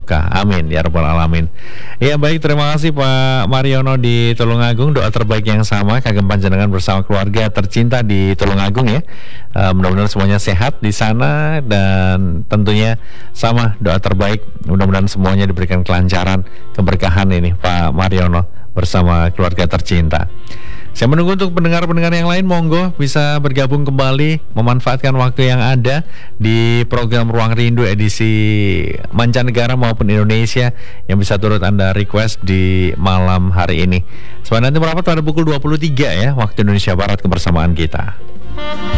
berkah. Amin ya rabbal alamin. Ya baik, terima kasih Pak Mariono di Tulungagung. Doa terbaik yang sama kagem panjenengan bersama keluarga tercinta di Tulungagung ya. Mudah-mudahan semuanya sehat di sana, dan tentunya sama doa terbaik. Mudah-mudahan semuanya diberikan kelancaran, keberkahan ini Pak Mariono bersama keluarga tercinta. Saya menunggu untuk pendengar-pendengar yang lain, monggo bisa bergabung kembali, memanfaatkan waktu yang ada di program Ruang Rindu edisi mancanegara maupun Indonesia yang bisa turut Anda request di malam hari ini. Sampai nanti merapat pada pukul 23 ya, waktu Indonesia Barat kebersamaan kita.